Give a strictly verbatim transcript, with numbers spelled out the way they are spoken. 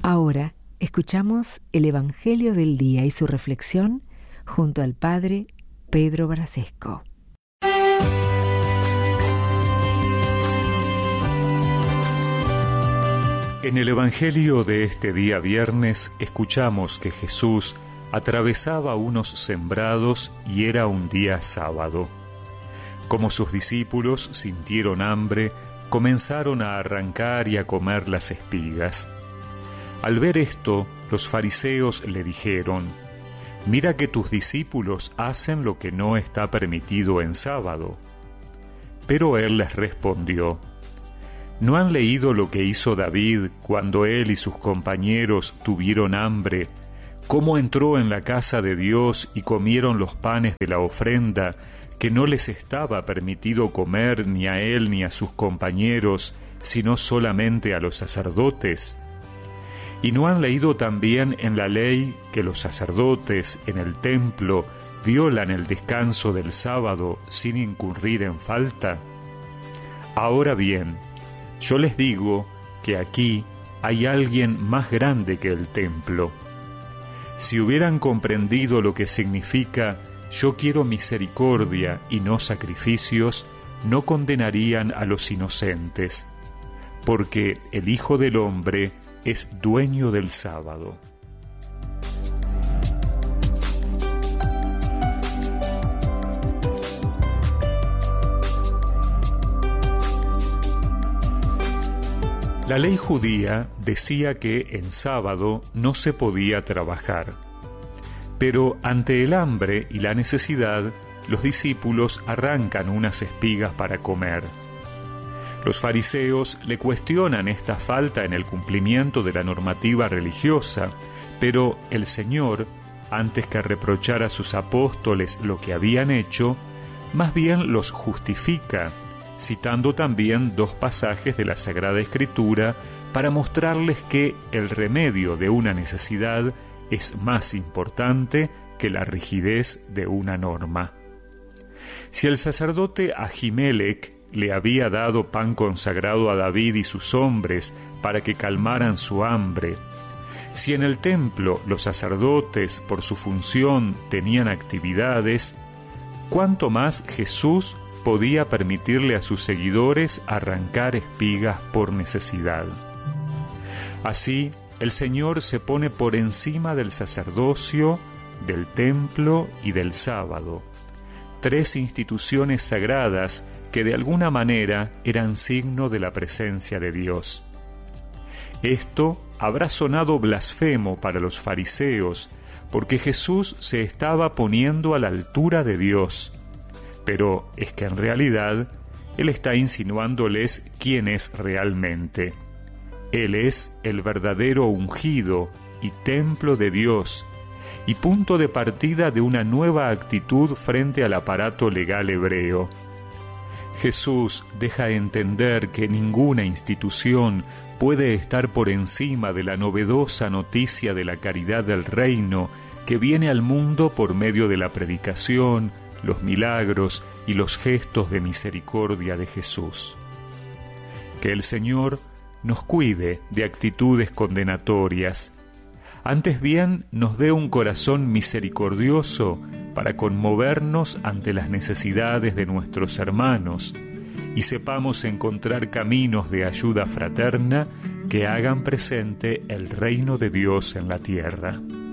Ahora escuchamos el Evangelio del Día y su reflexión junto al Padre Pedro Brasesco. En el Evangelio de este día viernes escuchamos que Jesús atravesaba unos sembrados y era un día sábado. Como sus discípulos sintieron hambre, comenzaron a arrancar y a comer las espigas. Al ver esto, los fariseos le dijeron: «Mira que tus discípulos hacen lo que no está permitido en sábado». Pero él les respondió: ¿No han leído lo que hizo David cuando él y sus compañeros tuvieron hambre? ¿Cómo entró en la casa de Dios y comieron los panes de la ofrenda que no les estaba permitido comer ni a él ni a sus compañeros, sino solamente a los sacerdotes? ¿Y no han leído también en la ley que los sacerdotes en el templo violan el descanso del sábado sin incurrir en falta? Ahora bien, yo les digo que aquí hay alguien más grande que el templo. Si hubieran comprendido lo que significa «yo quiero misericordia y no sacrificios», no condenarían a los inocentes, porque el Hijo del Hombre es dueño del sábado. La ley judía decía que en sábado no se podía trabajar. Pero ante el hambre y la necesidad, los discípulos arrancan unas espigas para comer. Los fariseos le cuestionan esta falta en el cumplimiento de la normativa religiosa, pero el Señor, antes que reprochar a sus apóstoles lo que habían hecho, más bien los justifica, citando también dos pasajes de la Sagrada Escritura para mostrarles que el remedio de una necesidad es más importante que la rigidez de una norma. Si el sacerdote Ahimelech le había dado pan consagrado a David y sus hombres para que calmaran su hambre, si en el templo los sacerdotes por su función tenían actividades, ¿cuánto más Jesús podía permitirle a sus seguidores arrancar espigas por necesidad? Así, el Señor se pone por encima del sacerdocio, del templo y del sábado, tres instituciones sagradas que de alguna manera eran signo de la presencia de Dios. Esto habrá sonado blasfemo para los fariseos, porque Jesús se estaba poniendo a la altura de Dios. Pero es que en realidad Él está insinuándoles quién es realmente. Él es el verdadero ungido y templo de Dios, y punto de partida de una nueva actitud frente al aparato legal hebreo. Jesús deja entender que ninguna institución puede estar por encima de la novedosa noticia de la caridad del reino que viene al mundo por medio de la predicación, los milagros y los gestos de misericordia de Jesús. Que el Señor nos cuide de actitudes condenatorias, antes bien nos dé un corazón misericordioso para conmovernos ante las necesidades de nuestros hermanos y sepamos encontrar caminos de ayuda fraterna que hagan presente el reino de Dios en la tierra.